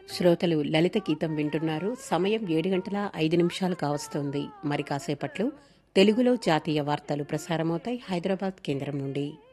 శ్రోతలు లలిత గీతం వింటున్నారు. సమయం 7:05 కావస్తోంది. మరి కాసేపట్లో తెలుగులో జాతీయ వార్తలు ప్రసారమవుతాయి హైదరాబాద్ కేంద్రం నుండి.